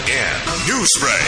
RMN Newsbreak.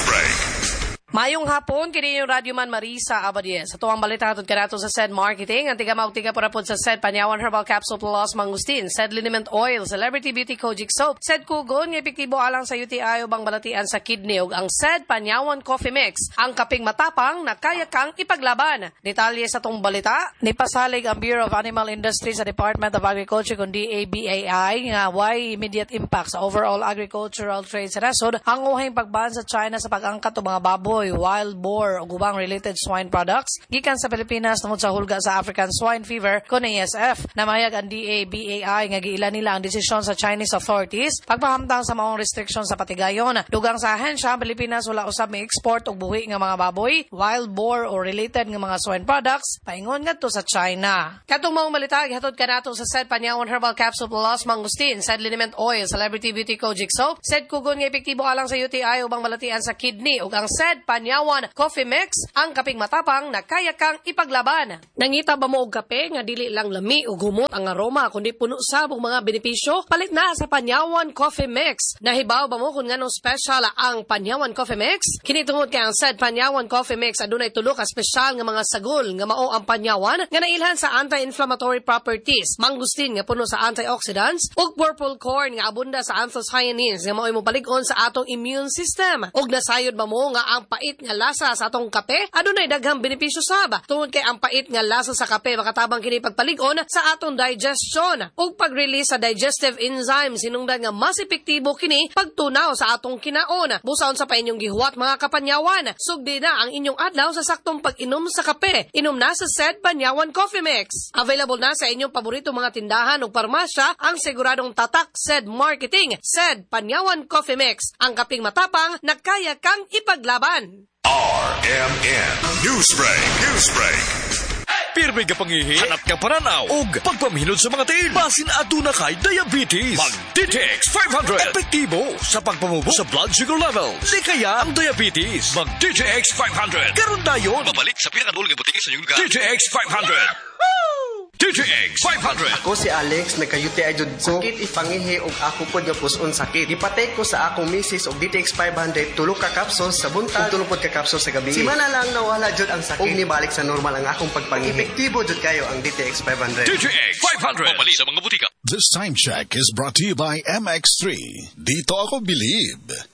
Mayong hapon, kini yung Radyo Man Marisa Abadies. Sa tuwang balita hatod ka nato sa SED Marketing, ang tiga porapod sa SED Panyawan Herbal Capsule Plus Mangustin, SED Liniment Oil, Celebrity Beauty Kojic Soap, SED Kugon, nga epektibo alang sa UTI o bang balatian sa kidney, ug ang SED Panyawan Coffee Mix, ang kaping matapang na kaya kang ipaglaban. Detalye sa tong balita, nipasalig ang Bureau of Animal Industry sa Department of Agriculture kung DABAI nga why immediate impact sa overall agricultural trade sa nasod ang uhing pagban sa China sa pag-angkat o mga baboy, wild boar o gubang related swine products gikan sa Pilipinas tungod sa hulga sa African swine fever kon ASF. Namayag ang DABAI nga giila nila ang desisyon sa Chinese authorities pagpahamtang sa maong restriction sa patigayon. Dugang sa ahensya, Pilipinas wala usab may export og buhi nga mga baboy, wild boar o related nga mga swine products paingon ngadto sa China. Katong maong balita gihatod kanato sa SED Panyawan Herbal Capsule Plus Mangustin, SED Liniment Oil, Celebrity Beauty Kojic Soap, SED Kugon nga epektibo alang sa UTI ubang balatian sa kidney ug ang SED Panyawan Coffee Mix, ang kaping matapang na kaya kang ipaglaban. Nangita ba mo og kape nga dili lang lami ug humot ang aroma kundi puno sab og mga benepisyo? Palit na sa Panyawan Coffee Mix. Nahibaw ba mo kung nganong special ang Panyawan Coffee Mix? Kini tungod kay ang SED Panyawan Coffee Mix adunay tulo ka special nga mga sagol nga mao ang Panyawan nga nailhan sa anti-inflammatory properties, mangustin nga puno sa antioxidants ug purple corn nga abunda sa anthocyanins nga mao'y mopalig-on sa atong immune system. Ug nasayod ba mo nga ang pait nga lasa sa atong kape adunay daghang benepisyo sab tungod kay ang pait nga lasa sa kape makatabang kini pagpalig-on sa atong digestion ug pag-release sa digestive enzymes hinungdan nga mas epektibo kini pagtunaw sa atong kinaon. Busaon sa pa inyong gihuwat mga kapanyawan, sugdi na ang inyong adlaw sa saktong pag-inom sa kape. Inom na sa SED Panyawan Coffee Mix. Available na sa inyong paborito mga tindahan ug parmasya ang siguradong tatak SED Marketing, SED Panyawan Coffee Mix, ang kaping matapang na kaya kang ipaglaban. RMN Newsbreak. Pirmi ka pangihi, hanap ka paranaw, ug pagpaminod sa mga tiil, basin aduna kay diabetes. Mag-DTX 500. Epektibo sa pagpamubo sa blood sugar level. Di kaya ang diabetes. Mag-DTX 500. Karon dayon. Mabalik sa pinakadul nga butiki sa inyong lugar. DTX 500. DTX 500. Ako si Alex, nagka-UTI jud ko. Sakit ipangihi og ako pod nga puson sakit. Ipatay ko sa akong misis og DTX 500 tulo ka capsules sa buntag ug tulo pod ka capsules sa gabi. Simana lang nawala jud ang sakit. Ug nibalik sa normal ang akong pagpangihi. Epektibo jud kayo ang DTX 500. DTX 500. Mabalik sa mga butika. This time check is brought to you by MX3. Dito ako believe.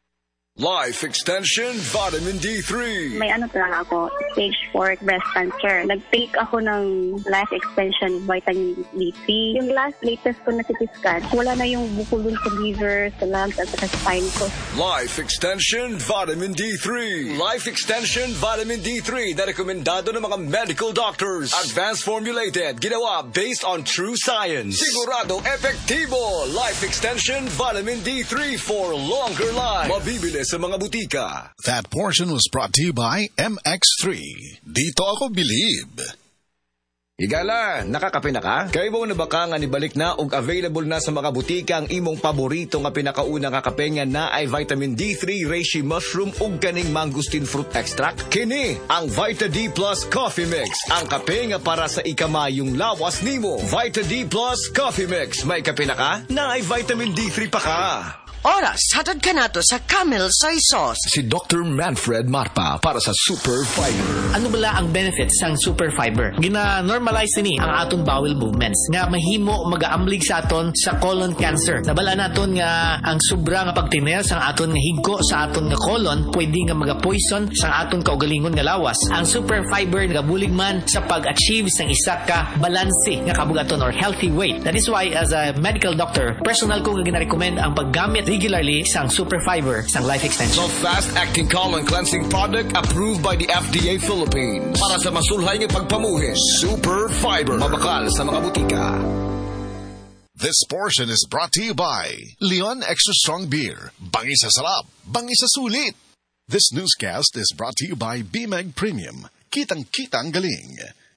Life Extension Vitamin D3. May talaga ako, stage 4 breast cancer. Nag-take ako ng Life Extension Vitamin D3. Yung latest ko na CT scan, wala na yung bukol sa liver, sa lungs, at sa spine ko. Life Extension Vitamin D3. Life Extension Vitamin D3 na rekomendado ng mga medical doctors. Advanced formulated, ginawa based on true science. Sigurado epektibo. Life Extension Vitamin D3 for longer life. Mabibili sa mga butika. That portion was brought to you by MX3. Dito ako believe. Higala, nakakape na ka? Kaya mo na baka nga nibalik na og available na sa mga butika ang imong paborito nga pinakauna nga kape nga na ay vitamin D3, reishi mushroom ug kaning mangosteen fruit extract? Kini ang Vita D Plus Coffee Mix, ang kape nga para sa ikamayong lawas nimo. Vita D Plus Coffee Mix, may kape na ka? Na ay vitamin D3 pa ka. Oras, hatod ka na to sa Camel Soy Sauce. Si Dr. Manfred Marpa para sa Super Fiber. Ano bala ang benefits sang Super Fiber? Gina-normalize ni ang aton bowel movements nga mahimo magaamblig sa aton sa colon cancer. Nabala naton nga ang sobra nga pagtiner sang aton nga higko sa aton nga colon pwede nga magapoison sang aton kaugalingon nga lawas. Ang Super Fiber nagabulig man sa pag-achieve sang isa ka balanse nga kabugaton or healthy weight. That is why as a medical doctor, personal ko nga gina-recommend ang paggamit regularly sang Super Fiber sang Life Extension. So fast-acting colon cleansing product approved by the FDA Philippines. Para sa masulhay ng pagpamuhi, Super Fiber. Mabakal sa mga butika. This portion is brought to you by Leon Extra Strong Beer. Bangi sa sarap, bangi sa sulit. This newscast is brought to you by BMEG Premium. Kitang-kita ang galing.